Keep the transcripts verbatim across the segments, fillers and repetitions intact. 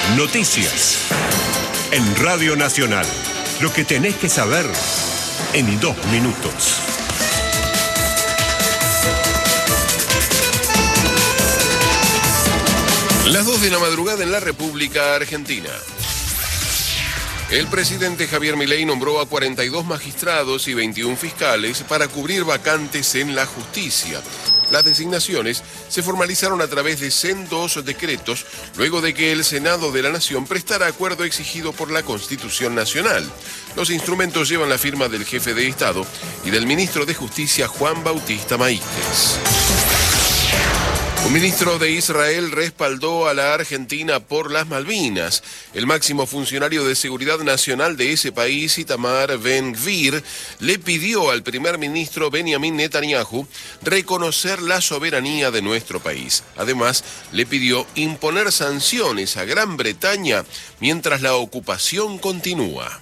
Noticias. En Radio Nacional. Lo que tenés que saber en dos minutos. Las dos de la madrugada en la República Argentina. El presidente Javier Milei nombró a cuarenta y dos magistrados y veintiún fiscales para cubrir vacantes en la justicia. Las designaciones se formalizaron a través de sendos decretos, luego de que el Senado de la Nación prestara acuerdo exigido por la Constitución Nacional. Los instrumentos llevan la firma del jefe de Estado y del ministro de Justicia, Juan Bautista Maíquez. Un ministro de Israel respaldó a la Argentina por las Malvinas. El máximo funcionario de seguridad nacional de ese país, Itamar Ben-Gvir, le pidió al primer ministro Benjamin Netanyahu reconocer la soberanía de nuestro país. Además, le pidió imponer sanciones a Gran Bretaña mientras la ocupación continúa.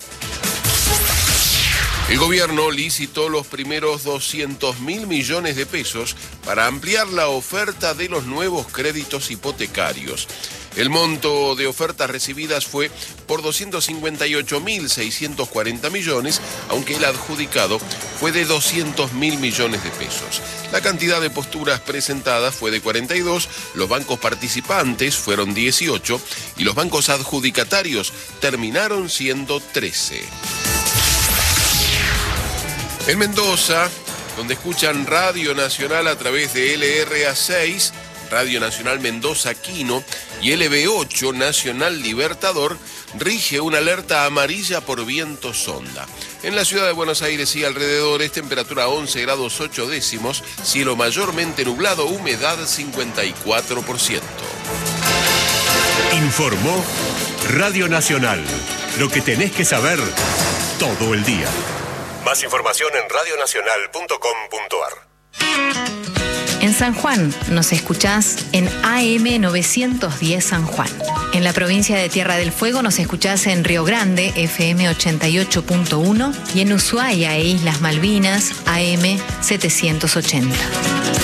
El gobierno licitó los primeros doscientos mil millones de pesos para ampliar la oferta de los nuevos créditos hipotecarios. El monto de ofertas recibidas fue por doscientos cincuenta y ocho mil seiscientos cuarenta millones, aunque el adjudicado fue de doscientos mil millones de pesos. La cantidad de posturas presentadas fue de cuarenta y dos, los bancos participantes fueron dieciocho y los bancos adjudicatarios terminaron siendo trece. En Mendoza, donde escuchan Radio Nacional a través de L R A seis, Radio Nacional Mendoza Quino y L B ocho Nacional Libertador, rige una alerta amarilla por viento sonda. En la ciudad de Buenos Aires y alrededores, temperatura once grados ocho décimos, cielo mayormente nublado, humedad cincuenta y cuatro por ciento. Informó Radio Nacional. Lo que tenés que saber todo el día. Más información en radio nacional punto com punto a r. En San Juan nos escuchás en A M novecientos diez San Juan. En la provincia de Tierra del Fuego nos escuchás en Río Grande, F M ochenta y ocho punto uno, y en Ushuaia e Islas Malvinas, A M setecientos ochenta.